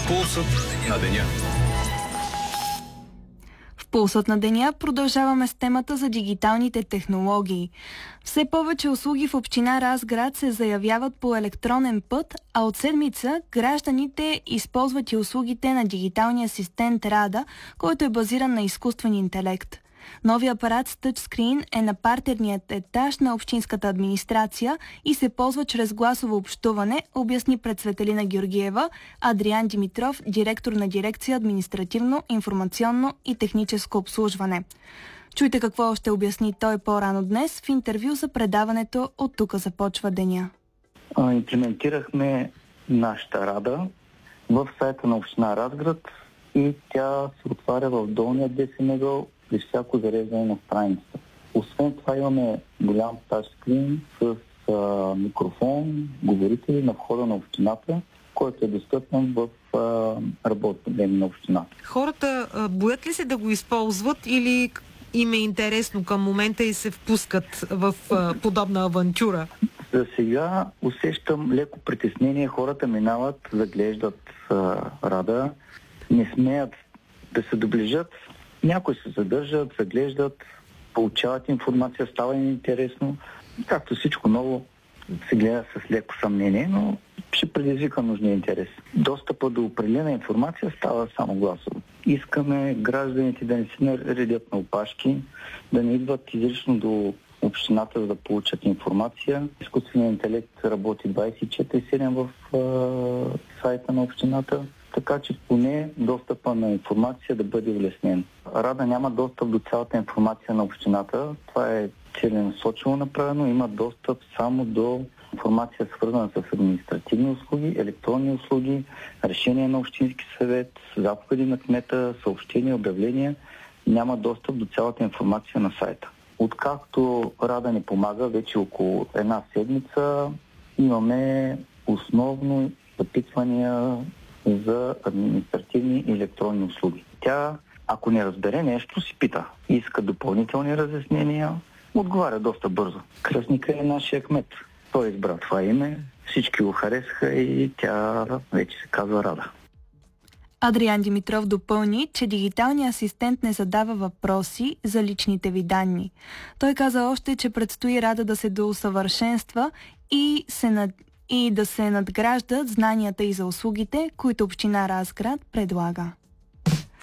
Пулсът на деня. В Пулсът на деня продължаваме с темата за дигиталните технологии. Все повече услуги в община Разград се заявяват по електронен път, а от седмица гражданите използват и услугите на дигиталния асистент Рада, който е базиран на изкуствен интелект. Новият апарат с тъчскрин е на партерният етаж на общинската администрация и се ползва чрез гласово общуване, обясни пред Светелина Георгиева Адриан Димитров, директор на дирекция административно, информационно и техническо обслужване. Чуйте какво още обясни той по-рано днес в интервю за предаването "От тук започва деня". Имплементирахме нашата Рада в сайта на община Разград и тя се отваря в долния десен ъгъл при всяко зареждане на страницата. Освен това имаме голям тачскрин с микрофон, говорители на входа на общината, който е достъпен в работното време на общината. Хората боят ли се да го използват или им е интересно към момента и се впускат в подобна авантюра? За сега усещам леко притеснение. Хората минават, заглеждат Рада, не смеят да се доближат. Някои се задържат, заглеждат, получават информация, става им интересно. Както всичко ново се гледа с леко съмнение, но ще предизвика нужния интерес. Достъпа до определена информация става само гласово. Искаме гражданите да не се наредят на опашки, да не идват изрично до общината, за да получат информация. Изкуственият интелект работи 24/7 в сайта на общината, така че поне достъпа на информация да бъде улеснен. Рада няма достъп до цялата информация на общината. Това е целенасочено направено. Има достъп само до информация, свързана с административни услуги, електронни услуги, решения на общински съвет, заповеди на кмета, съобщения, обявления. Няма достъп до цялата информация на сайта. Откакто Рада ни помага вече около една седмица, имаме основно запитвания за административни и електронни услуги. Тя, ако не разбере нещо, си пита. Иска допълнителни разяснения, отговаря доста бързо. Кръстника е нашия кмет. Той избра това име, всички го харесаха и тя вече се казва Рада. Адриан Димитров допълни, че дигиталният асистент не задава въпроси за личните ви данни. Той каза още, че предстои Рада да се доусъвършенства и да се надграждат знанията и за услугите, които община Разград предлага.